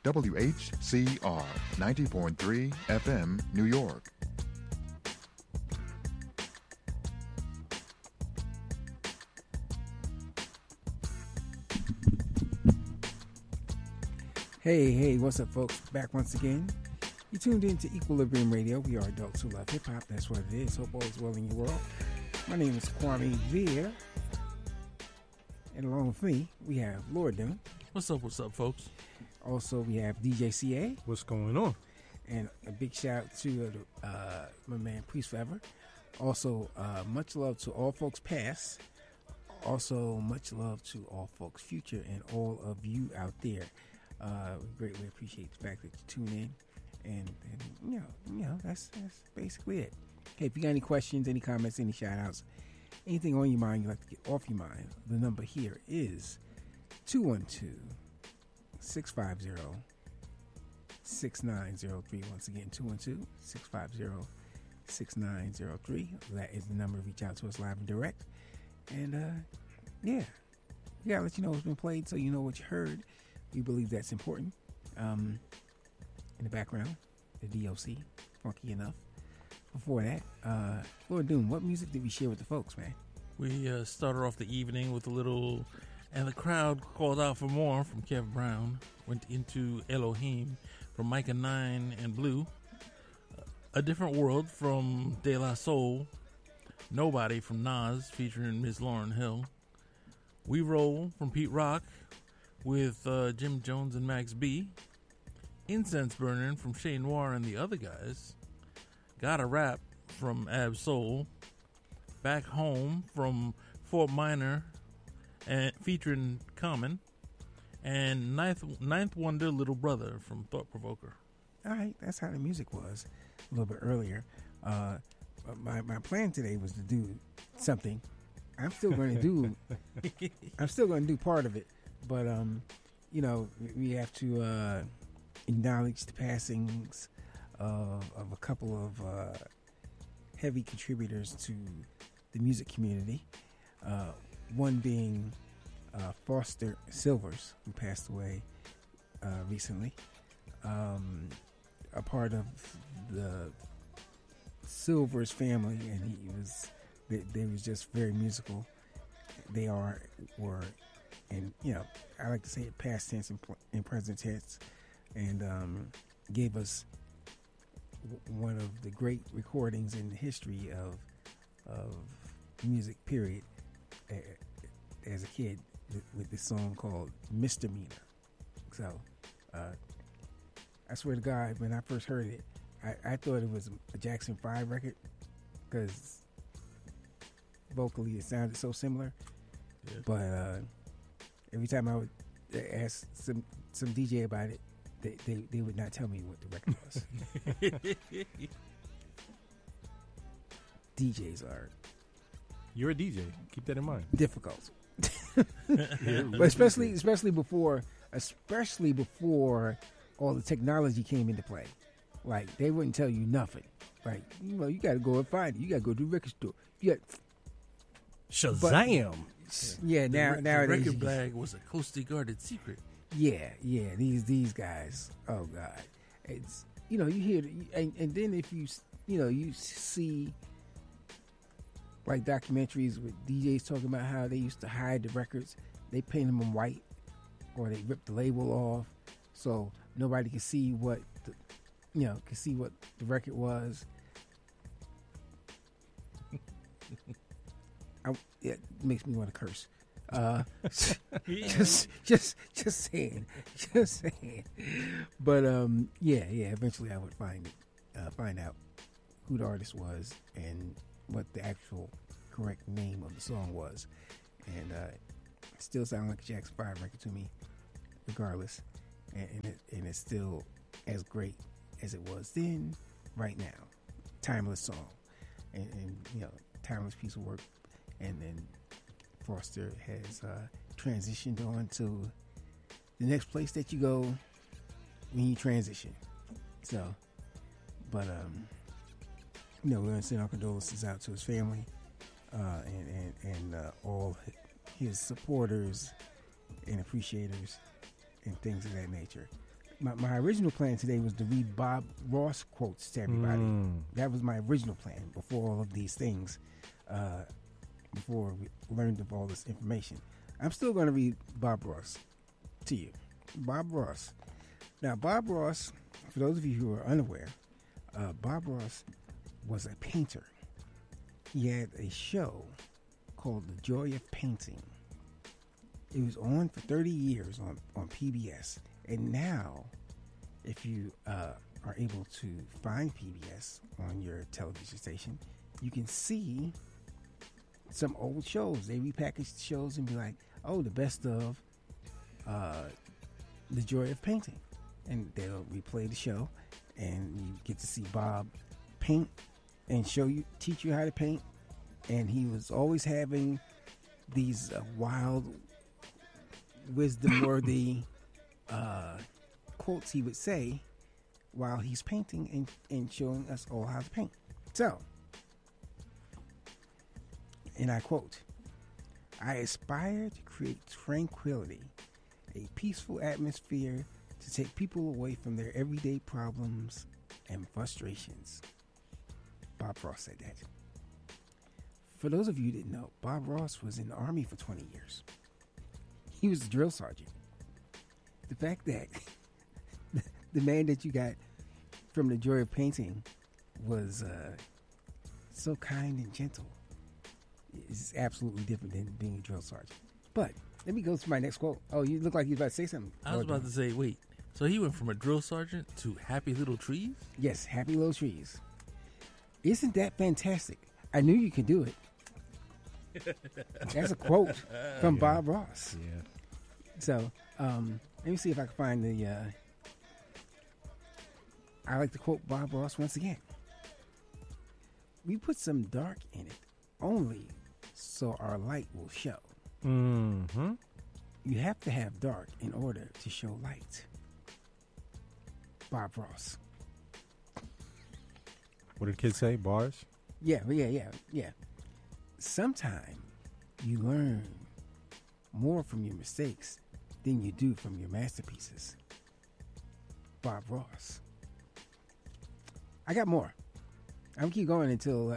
WHCR 90.3 FM, New York. Hey, what's up, folks? Back once again. You tuned in to Equilibrium Radio. We are adults who love hip-hop. That's what it is. Hope all is well in your world. My name is Kwame Veer. And along with me, we have Lord Doom. What's up, folks? Also, we have DJ CA. What's going on? And a big shout out to my man, Priest Forever. Also, much love to all folks past. Also, much love to all folks future and all of you out there. We greatly appreciate the fact that you tune in, and you know that's basically it. Hey, if you got any questions, any comments, any shout outs, anything on your mind you'd like to get off your mind, the number here is 212-650-6903. Once again, 212-650-6903. That is the number to reach out to us live and direct. And we gotta let you know what's been played so you know what you heard. We believe that's important. In the background, the DOC, Funky Enough. Before that, Lord Doom, what music did we share with the folks, man? We started off the evening with a little, and the crowd called out for more from Kev Brown. Went into Elohim from Micah 9 and Blue. A Different World from De La Soul. Nobody from Nas featuring Ms. Lauryn Hill. We Roll from Pete Rock with Jim Jones and Max B. Incense Burning from Shay Noir and the Other Guys. Gotta Rap from Ab Soul. Back Home from Fort Minor and featuring Common. And Ninth Wonder Little Brother from Thought Provoker. All right, that's how the music was a little bit earlier. My plan today was to do something. I'm still going to do part of it. But, we have to acknowledge the passings of a couple of heavy contributors to the music community. One being Foster Silvers, who passed away recently. A part of the Silvers family, and they was just very musical. They were. And, I like to say it past tense and present tense, and gave us one of the great recordings in the history of music, period, as a kid, with this song called Misdemeanor. So, I swear to God, when I first heard it, I thought it was a Jackson 5 record, because vocally it sounded so similar. Yeah. But, every time I would ask some DJ about it, they would not tell me what the record was. DJs are... You're a DJ. Keep that in mind. Difficult. But especially before all the technology came into play. Like, they wouldn't tell you nothing. Like, you got to go and find it. You got to go to the record store. You got... Shazam! Yeah, the record bag was a closely guarded secret. Yeah, these guys. Oh God, it's you hear and then if you see like documentaries with DJs talking about how they used to hide the records, they painted them white or they ripped the label off so nobody could see what the record was. It makes me want to curse. Just saying. But eventually I would find out who the artist was and what the actual correct name of the song was, and it still sounds like a Jackson 5 record to me, regardless, and it's still as great as it was then, right now. Timeless song, and timeless piece of work. And then Foster has transitioned on to the next place that you go when you transition. So, but we want to send our condolences out to his family and all his supporters and appreciators and things of that nature. my original plan today was to read Bob Ross quotes to everybody. That was my original plan before all of these things, before we learned of all this information. I'm still going to read Bob Ross to you. Bob Ross. Now, Bob Ross, for those of you who are unaware, Bob Ross was a painter. He had a show called The Joy of Painting. It was on for 30 years on PBS. And now, if you are able to find PBS on your television station, you can see some old shows. They repackage the shows and be like, oh, the best of The Joy of Painting. And they'll replay the show, and you get to see Bob paint and teach you how to paint. And he was always having these wild, wisdom-worthy quotes he would say while he's painting and showing us all how to paint. So, and I quote, I aspire to create tranquility, a peaceful atmosphere to take people away from their everyday problems and frustrations. Bob Ross said that. For those of you who didn't know, Bob Ross was in the Army for 20 years. He was a drill sergeant. The fact that the man that you got from The Joy of Painting was so kind and gentle is absolutely different than being a drill sergeant. But let me go to my next quote. Oh, you look like you were about to say something. I was about to say, wait. So he went from a drill sergeant to Happy Little Trees? Yes, Happy Little Trees. Isn't that fantastic? I knew you could do it. That's a quote from Bob Ross. Yeah. So, let me see if I can find the. I like to quote Bob Ross once again. We put some dark in it only so our light will show. Mm-hmm. You have to have dark in order to show light. Bob Ross. What did kids say? Bars? Yeah. Sometimes you learn more from your mistakes than you do from your masterpieces. Bob Ross. I got more. I'm gonna keep going until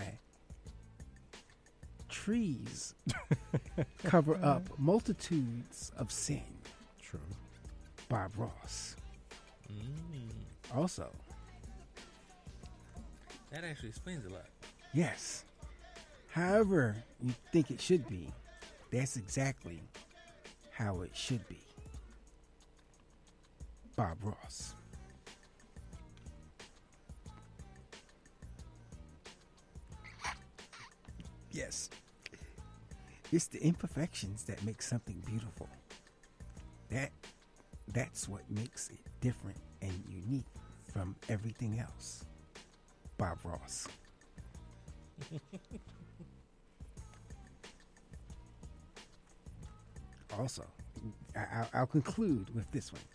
trees cover up multitudes of sin. True. Bob Ross. Also, That actually explains a lot. yes, however you think it should be, that's exactly how it should be. Bob Ross. Yes. It's the imperfections that make something beautiful. That's what makes it different and unique from everything else. Bob Ross. Also, I'll conclude with this one.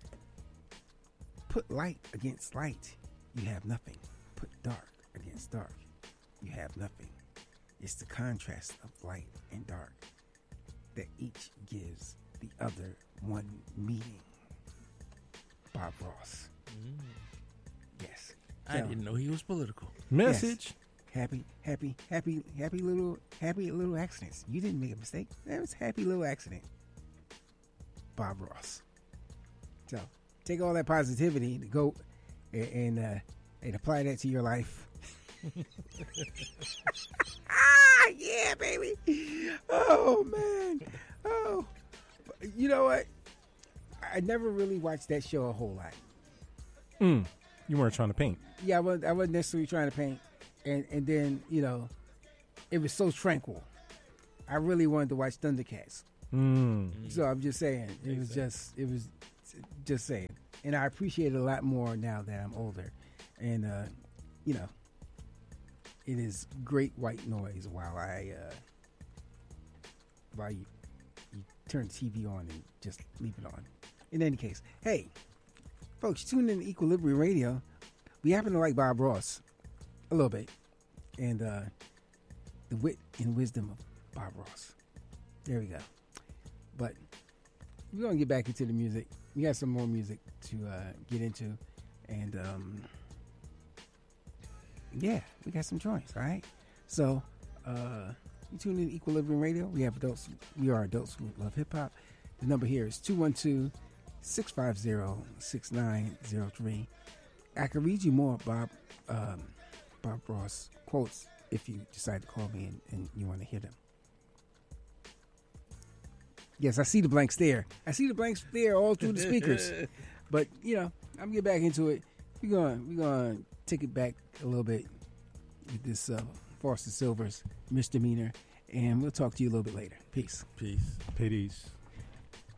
Put light against light, you have nothing. Put dark against dark, you have nothing. It's the contrast of light and dark that each gives the other one meaning. Bob Ross. Yes. I didn't know he was political. Message. Happy little accidents. You didn't make a mistake. That was happy little accident. Bob Ross. So take all that positivity to go and apply that to your life. Yeah, baby. Oh man. Oh, you know what? I never really watched that show a whole lot. You weren't trying to paint. Yeah, I wasn't necessarily trying to paint, and then it was so tranquil. I really wanted to watch Thundercats. So I'm just saying, it was just saying, and I appreciate it a lot more now that I'm older, and it is great white noise while you turn the TV on and just leave it on. In any case, hey, folks, tune in to Equilibrium Radio. We happen to like Bob Ross a little bit, and the wit and wisdom of Bob Ross. There we go. But we're gonna get back into the music. We got some more music to get into, and yeah, we got some joints. All right, so you tune in to Equilibrium Radio. We have adults. We are adults who love hip hop. The number here is 212-650-6903. I can read you more Bob Ross quotes if you decide to call me and you want to hear them. Yes, I see the blank stare. I see the blank stare all through the speakers. But, you know, I'm going to get back into it. We're gonna take it back a little bit with this Foster Silver's Misdemeanor. And we'll talk to you a little bit later. Peace. Peace. Peace.